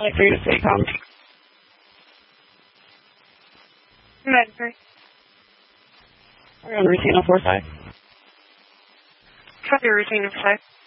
like for you to stay calm. Medbury. We're on routine 045. Copy routine 5.